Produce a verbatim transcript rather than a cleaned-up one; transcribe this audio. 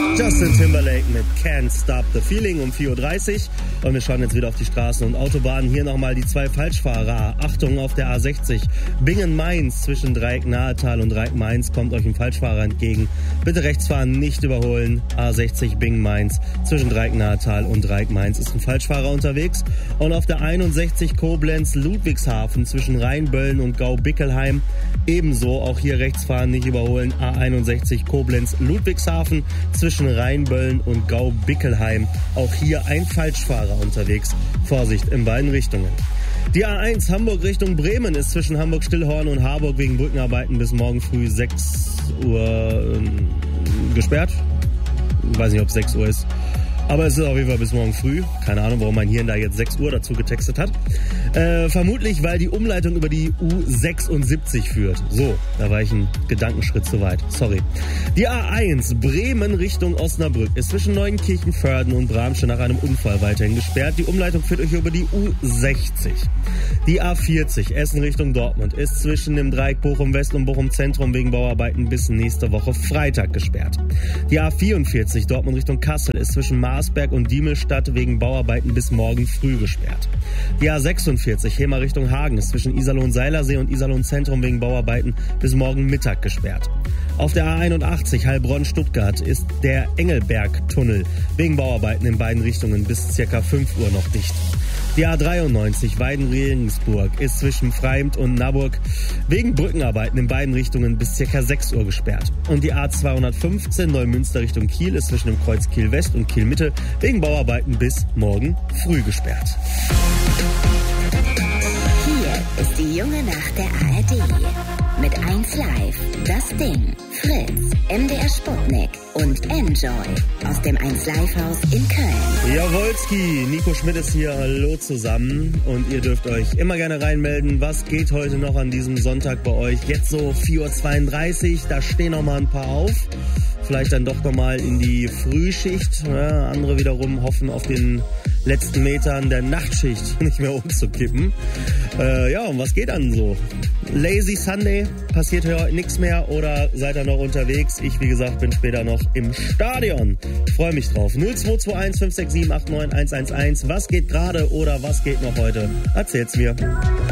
Justin Timberlake mit Can't Stop the Feeling um vier Uhr dreißig. Und wir schauen jetzt wieder auf die Straßen und Autobahnen. Hier nochmal die zwei Falschfahrer. Achtung auf der A sechzig. Bingen-Mainz zwischen Dreieck-Nahetal und Dreieck-Mainz kommt euch ein Falschfahrer entgegen. Bitte rechts fahren, nicht überholen. A sechzig Bingen-Mainz zwischen Dreieck-Nahetal und Dreieck-Mainz ist ein Falschfahrer unterwegs. Und auf der einundsechzig Koblenz-Ludwigshafen zwischen Rheinböllen und Gau-Bickelheim ebenso. Auch hier rechts fahren, nicht überholen. A einundsechzig Koblenz-Ludwigshafen zwischen Rheinböllen und Gau-Bickelheim. Auch hier ein Falschfahrer unterwegs. Vorsicht in beiden Richtungen. Die A eins Hamburg Richtung Bremen ist zwischen Hamburg-Stillhorn und Harburg wegen Brückenarbeiten bis morgen früh sechs Uhr ähm, gesperrt. Ich weiß nicht, ob es sechs Uhr ist. Aber es ist auf jeden Fall bis morgen früh. Keine Ahnung, warum mein Hirn da jetzt sechs Uhr dazu getextet hat. Äh, vermutlich, weil die Umleitung über die U sechsundsiebzig führt. So, da war ich einen Gedankenschritt zu weit. Sorry. Die A eins Bremen Richtung Osnabrück ist zwischen Neunkirchen-Förden und Bramsche nach einem Unfall weiterhin gesperrt. Die Umleitung führt euch über die U sechzig. Die A vierzig Essen Richtung Dortmund ist zwischen dem Dreieck Bochum West und Bochum Zentrum wegen Bauarbeiten bis nächste Woche Freitag gesperrt. Die A vierundvierzig Dortmund Richtung Kassel ist zwischen Marsberg und Diemelstadt wegen Bauarbeiten bis morgen früh gesperrt. Die A sechsundvierzig Hemer Richtung Hagen ist zwischen Iserlohn-Seilersee und Iserlohn-Zentrum wegen Bauarbeiten bis morgen Mittag gesperrt. Auf der A einundachtzig Heilbronn-Stuttgart ist der Engelberg-Tunnel wegen Bauarbeiten in beiden Richtungen bis ca. fünf Uhr noch dicht. Die A dreiundneunzig Weiden-Regensburg ist zwischen Freimt und Naburg wegen Brückenarbeiten in beiden Richtungen bis ca. sechs Uhr gesperrt. Und die A zweihundertfünfzehn Neumünster Richtung Kiel ist zwischen dem Kreuz Kiel West und Kiel Mitte wegen Bauarbeiten bis morgen früh gesperrt. Hier ist die junge Nacht der A R D. Mit eins Live, Das Ding, Fritz, M D R Sputnik und Enjoy aus dem eins Live Haus in Köln. Jawolski, Nico Schmidt ist hier, hallo zusammen und ihr dürft euch immer gerne reinmelden. Was geht heute noch an diesem Sonntag bei euch? Jetzt so vier Uhr zweiunddreißig, da stehen noch mal ein paar auf. Vielleicht dann doch noch mal in die Frühschicht. Ja, andere wiederum hoffen auf den letzten Metern der Nachtschicht nicht mehr umzukippen. Äh, ja, und was geht dann so? Lazy Sunday, passiert hier heute nichts mehr oder seid ihr noch unterwegs? Ich, wie gesagt, bin später noch im Stadion. Ich freue mich drauf. null zwei zwei eins fünf sechs sieben acht neun eins eins eins. Was geht gerade oder was geht noch heute? Erzählt's mir.